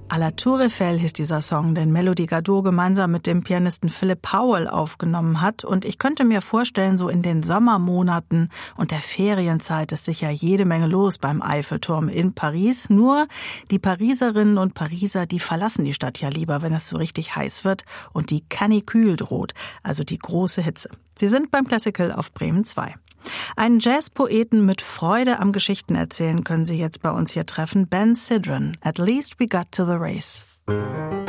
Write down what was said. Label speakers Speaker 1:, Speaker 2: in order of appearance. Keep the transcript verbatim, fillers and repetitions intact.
Speaker 1: À la Tour Eiffel hieß dieser Song, den Melody Gardot gemeinsam mit dem Pianisten Philip Powell aufgenommen hat. Und ich könnte mir vorstellen, so in den Sommermonaten und der Ferienzeit ist sicher jede Menge los beim Eiffelturm in Paris. Nur die Pariserinnen und Pariser, die verlassen die Stadt ja lieber, wenn es so richtig heiß wird und die Canicule droht, also die große Hitze. Sie sind beim Classical auf Bremen zwei. Einen Jazzpoeten mit Freude am Geschichtenerzählen können Sie jetzt bei uns hier treffen, Ben Sidran. At least we got to the race.